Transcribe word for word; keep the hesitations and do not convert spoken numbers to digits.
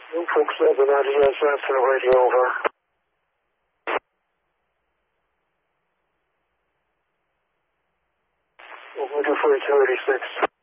Norfolk seven, I D S F for radio over. Over to forty-two eighty-six.